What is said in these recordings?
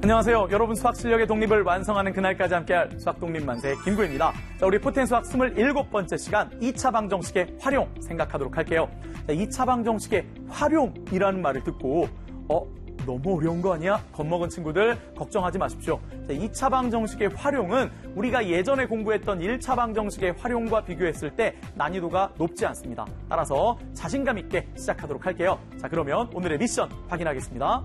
안녕하세요. 여러분 수학 실력의 독립을 완성하는 그날까지 함께할 수학 독립 만세 김구입니다. 자, 우리 포텐 수학 27번째 시간 2차 방정식의 활용 생각하도록 할게요. 자, 2차 방정식의 활용이라는 말을 듣고 너무 어려운 거 아니야? 겁먹은 친구들 걱정하지 마십시오. 자, 2차 방정식의 활용은 우리가 예전에 공부했던 1차 방정식의 활용과 비교했을 때 난이도가 높지 않습니다. 따라서 자신감 있게 시작하도록 할게요. 자, 그러면 오늘의 미션 확인하겠습니다.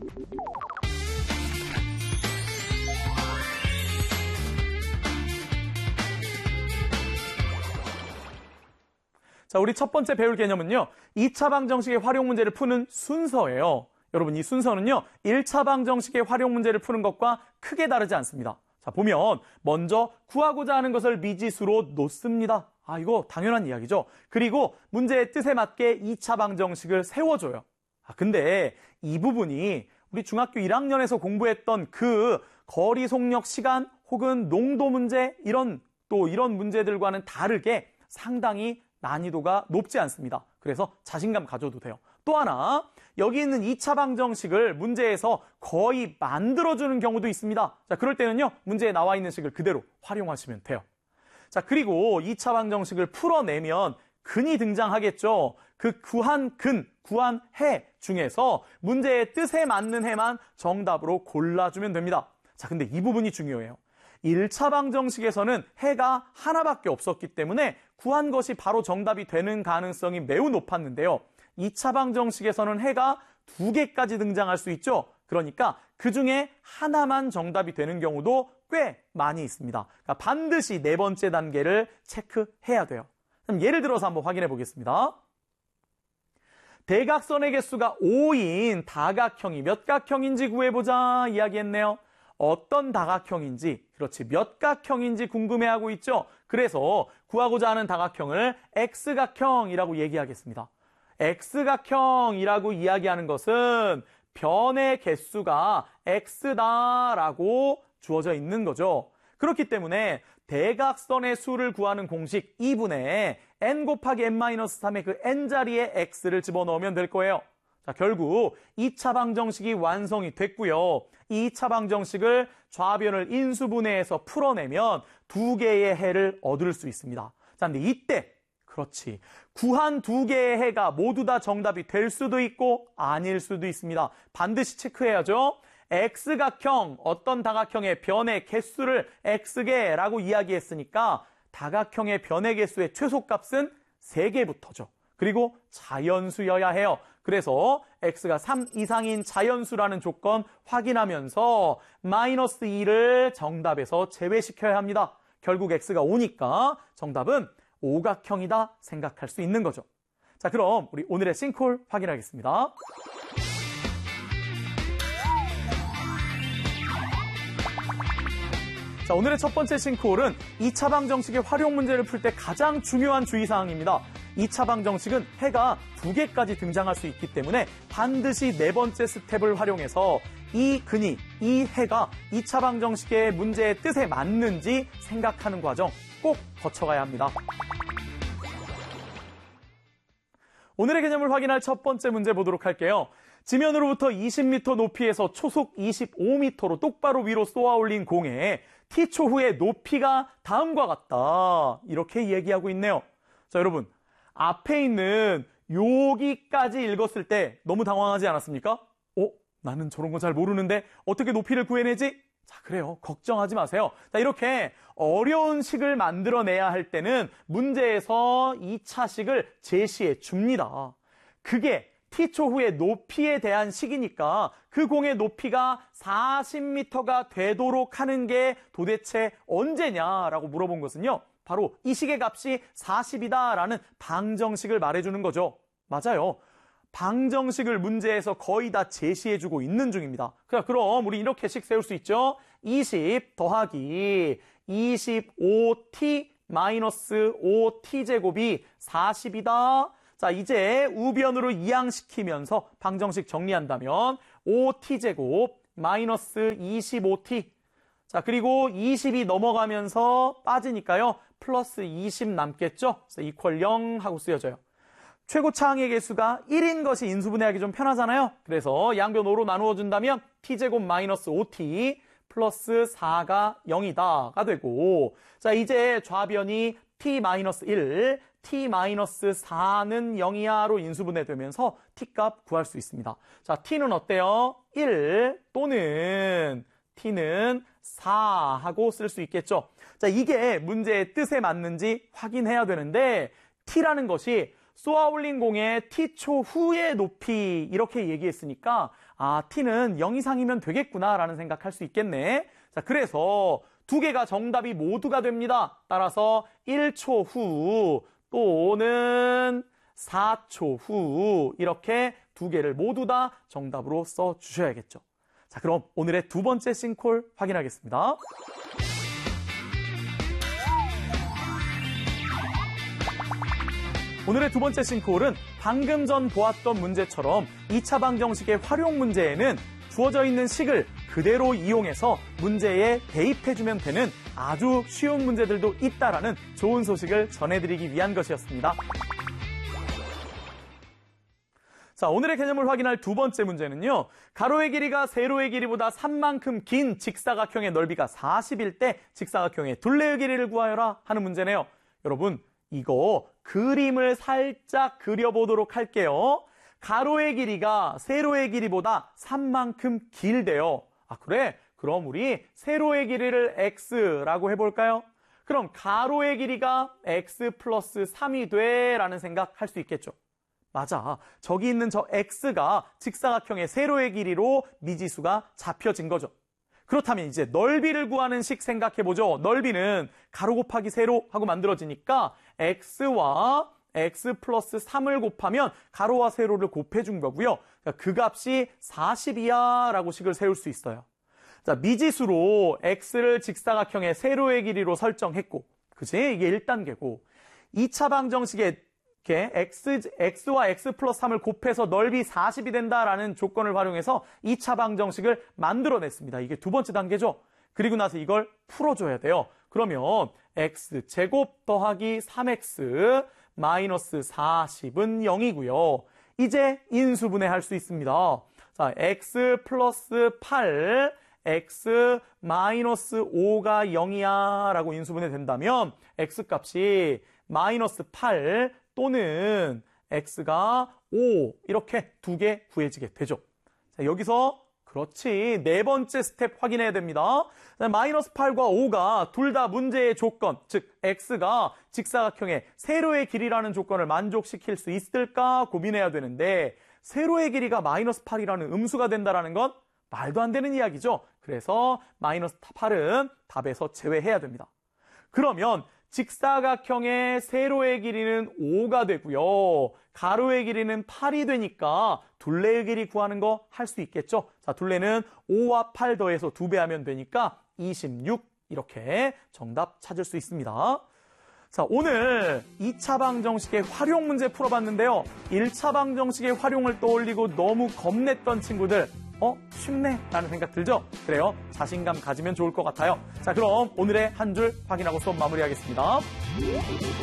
자, 우리 첫 번째 배울 개념은요. 2차 방정식의 활용 문제를 푸는 순서예요. 여러분, 이 순서는요. 1차 방정식의 활용 문제를 푸는 것과 크게 다르지 않습니다. 자, 보면 먼저 구하고자 하는 것을 미지수로 놓습니다. 이거 당연한 이야기죠. 그리고 문제의 뜻에 맞게 2차 방정식을 세워줘요. 근데 이 부분이 우리 중학교 1학년에서 공부했던 그 거리 속력 시간 혹은 농도 문제 이런 문제들과는 다르게 상당히 난이도가 높지 않습니다. 그래서 자신감 가져도 돼요. 또 하나, 여기 있는 2차 방정식을 문제에서 거의 만들어주는 경우도 있습니다. 자, 그럴 때는요, 문제에 나와 있는 식을 그대로 활용하시면 돼요. 자, 그리고 2차 방정식을 풀어내면 근이 등장하겠죠. 그 구한 해 중에서 문제의 뜻에 맞는 해만 정답으로 골라주면 됩니다. 자, 근데 이 부분이 중요해요. 1차 방정식에서는 해가 하나밖에 없었기 때문에 구한 것이 바로 정답이 되는 가능성이 매우 높았는데요. 2차 방정식에서는 해가 2개까지 등장할 수 있죠. 그러니까 그 중에 하나만 정답이 되는 경우도 꽤 많이 있습니다. 그러니까 반드시 네 번째 단계를 체크해야 돼요. 그럼 예를 들어서 한번 확인해 보겠습니다. 대각선의 개수가 5인 다각형이 몇 각형인지 구해보자 이야기했네요. 어떤 다각형인지, 그렇지, 몇 각형인지 궁금해하고 있죠. 그래서 구하고자 하는 다각형을 X각형이라고 얘기하겠습니다. X각형이라고 이야기하는 것은 변의 개수가 X다라고 주어져 있는 거죠. 그렇기 때문에 대각선의 수를 구하는 공식 2분의 n 곱하기 n-3의 그 n자리에 X를 집어넣으면 될 거예요. 자, 결국 2차 방정식이 완성이 됐고요. 이 2차 방정식을 좌변을 인수분해해서 풀어내면 2개의 해를 얻을 수 있습니다. 자, 근데 이때 그렇지, 구한 2개의 해가 모두 다 정답이 될 수도 있고 아닐 수도 있습니다. 반드시 체크해야죠. X각형, 어떤 다각형의 변의 개수를 X개라고 이야기했으니까 다각형의 변의 개수의 최소값은 3개부터죠. 그리고 자연수여야 해요. 그래서 X가 3 이상인 자연수라는 조건 확인하면서 -2를 정답에서 제외시켜야 합니다. 결국 X가 5니까 정답은 오각형이다 생각할 수 있는 거죠. 자, 그럼 우리 오늘의 싱콜 확인하겠습니다. 자, 오늘의 첫 번째 싱콜은 2차 방정식의 활용 문제를 풀 때 가장 중요한 주의사항입니다. 2차 방정식은 해가 2개까지 등장할 수 있기 때문에 반드시 네 번째 스텝을 활용해서 이 해가 2차 방정식의 문제의 뜻에 맞는지 생각하는 과정 꼭 거쳐가야 합니다. 오늘의 개념을 확인할 첫 번째 문제 보도록 할게요. 지면으로부터 20m 높이에서 초속 25m로 똑바로 위로 쏘아 올린 공에 t초 후에 높이가 다음과 같다. 이렇게 얘기하고 있네요. 자, 여러분, 앞에 있는 여기까지 읽었을 때 너무 당황하지 않았습니까? 나는 저런 거 잘 모르는데 어떻게 높이를 구해내지? 자, 그래요. 걱정하지 마세요. 자, 이렇게 어려운 식을 만들어내야 할 때는 문제에서 2차 식을 제시해 줍니다. 그게 t초 후에 높이에 대한 식이니까 그 공의 높이가 40m가 되도록 하는 게 도대체 언제냐라고 물어본 것은요. 바로 이 식의 값이 40이다라는 방정식을 말해주는 거죠. 맞아요. 방정식을 문제에서 거의 다 제시해주고 있는 중입니다. 그럼 우리 이렇게 식 세울 수 있죠. 20 더하기 25t 마이너스 5t 제곱이 40이다. 자, 이제 우변으로 이항시키면서 방정식 정리한다면 5t 제곱 마이너스 25t. 자, 그리고 20이 넘어가면서 빠지니까요. 플러스 20 남겠죠. 그래서 이퀄 0 하고 쓰여져요. 최고 차항의 개수가 1인 것이 인수분해하기 좀 편하잖아요. 그래서 양변 5로 나누어 준다면 t제곱 마이너스 5t 플러스 4가 0이다가 되고, 자, 이제 좌변이 t-1, t-4는 0이야로 인수분해되면서 t값 구할 수 있습니다. 자, t는 어때요? 1 또는 t는 4 하고 쓸 수 있겠죠. 자, 이게 문제의 뜻에 맞는지 확인해야 되는데, t라는 것이 쏘아올린 공의 t초 후의 높이 이렇게 얘기했으니까 t는 0 이상이면 되겠구나라는 생각할 수 있겠네. 자, 그래서 두 개가 정답이 모두가 됩니다. 따라서 1초 후 또는 4초 후 이렇게 두 개를 모두 다 정답으로 써주셔야겠죠. 자, 그럼 오늘의 두 번째 싱콜 확인하겠습니다. 오늘의 두 번째 싱콜은 방금 전 보았던 문제처럼 2차 방정식의 활용 문제에는 주어져 있는 식을 그대로 이용해서 문제에 대입해주면 되는 아주 쉬운 문제들도 있다라는 좋은 소식을 전해드리기 위한 것이었습니다. 자, 오늘의 개념을 확인할 두 번째 문제는요. 가로의 길이가 세로의 길이보다 3만큼 긴 직사각형의 넓이가 40일 때 직사각형의 둘레의 길이를 구하여라 하는 문제네요. 여러분, 이거 그림을 살짝 그려보도록 할게요. 가로의 길이가 세로의 길이보다 3만큼 길대요. 그래? 그럼 우리 세로의 길이를 x라고 해볼까요? 그럼 가로의 길이가 x 플러스 3이 돼 라는 생각할 수 있겠죠. 맞아. 저기 있는 저 x가 직사각형의 세로의 길이로 미지수가 잡혀진 거죠. 그렇다면 이제 넓이를 구하는 식 생각해보죠. 넓이는 가로 곱하기 세로 하고 만들어지니까 x와 x 플러스 3을 곱하면 가로와 세로를 곱해준 거고요. 그 값이 40이야 라고 식을 세울 수 있어요. 자, 미지수로 x를 직사각형의 세로의 길이로 설정했고, 그치? 이게 1단계고 2차 방정식에 이렇게 x와 x 플러스 3을 곱해서 넓이 40이 된다라는 조건을 활용해서 2차 방정식을 만들어냈습니다. 이게 두 번째 단계죠. 그리고 나서 이걸 풀어줘야 돼요. 그러면 x제곱 더하기 3x 마이너스 40은 0이고요. 이제 인수분해할 수 있습니다. 자, x 플러스 8, x 마이너스 5가 0이야 라고 인수분해 된다면 x값이 마이너스 8 또는 x가 5 이렇게 두 개 구해지게 되죠. 자, 여기서 그렇지 네 번째 스텝 확인해야 됩니다. 마이너스 8과 5가 둘 다 문제의 조건, 즉 x가 직사각형의 세로의 길이라는 조건을 만족시킬 수 있을까 고민해야 되는데 세로의 길이가 마이너스 8이라는 음수가 된다는 건 말도 안 되는 이야기죠. 그래서 마이너스 8은 답에서 제외해야 됩니다. 그러면 직사각형의 세로의 길이는 5가 되고요. 가로의 길이는 8이 되니까 둘레의 길이 구하는 거 할 수 있겠죠. 자, 둘레는 5와 8 더해서 2배 하면 되니까 26 이렇게 정답 찾을 수 있습니다. 자, 오늘 2차 방정식의 활용 문제 풀어봤는데요. 1차 방정식의 활용을 떠올리고 너무 겁냈던 친구들 쉽네 라는 생각 들죠? 그래요. 자신감 가지면 좋을 것 같아요. 자, 그럼 오늘의 한 줄 확인하고 수업 마무리하겠습니다.